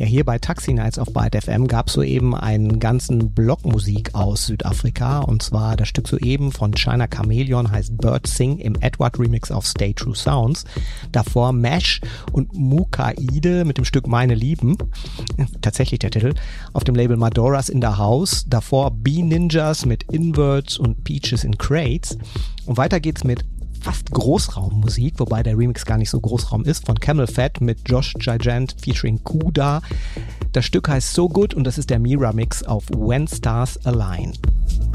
Ja, hier bei Taxi Nights auf Byte FM gab es soeben einen ganzen Block Musik aus Südafrika, und zwar das Stück soeben von China Chameleon heißt Bird Sing im Edward Remix auf Stay True Sounds. Davor Mesh und Mukaide mit dem Stück Meine Lieben, tatsächlich der Titel, auf dem Label Madoras in the House. Davor B-Ninjas mit Inverts und Peaches in Crates. Und weiter geht's mit fast Großraummusik, wobei der Remix gar nicht so Großraum ist, von Camel Fat mit Josh Gigant featuring Kuda. Das Stück heißt So Good und das ist der Mira-Mix auf When Stars Align.